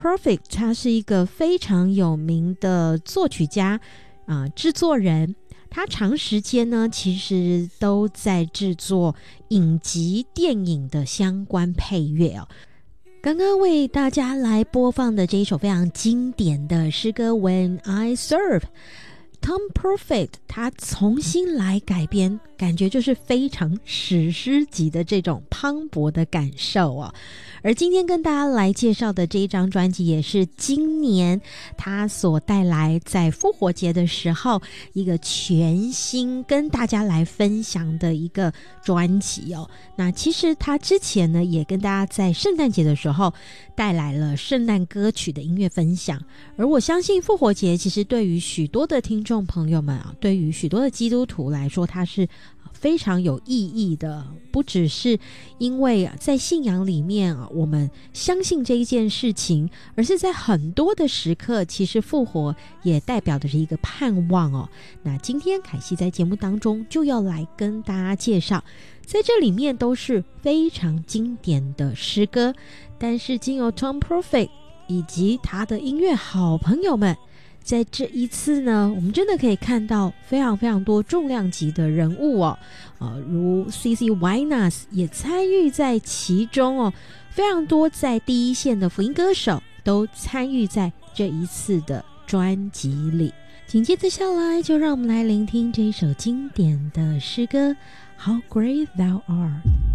Perfect 他是一个非常有名的作曲家制作人，他长时间呢其实都在制作影集电影的相关配乐哦。刚刚为大家来播放的这一首非常经典的诗歌 When I Serve， Tom Perfect 他重新来改编，感觉就是非常史诗级的这种磅礴的感受哦。而今天跟大家来介绍的这一张专辑，也是今年他所带来在复活节的时候一个全新跟大家来分享的一个专辑哦。那其实他之前呢也跟大家在圣诞节的时候带来了圣诞歌曲的音乐分享，而我相信复活节其实对于许多的听众朋友们对于许多的基督徒来说，它是非常有意义的，不只是因为在信仰里面我们相信这一件事情，而是在很多的时刻，其实复活也代表的是一个盼望哦。那今天凯西在节目当中就要来跟大家介绍，在这里面都是非常经典的诗歌，但是经由 Tom Perfect 以及他的音乐好朋友们，在这一次呢，我们真的可以看到非常非常多重量级的人物哦，如 CC Winehouse 也参与在其中哦，非常多在第一线的福音歌手都参与在这一次的专辑里。紧接着下来，就让我们来聆听这一首经典的诗歌 How Great Thou Art。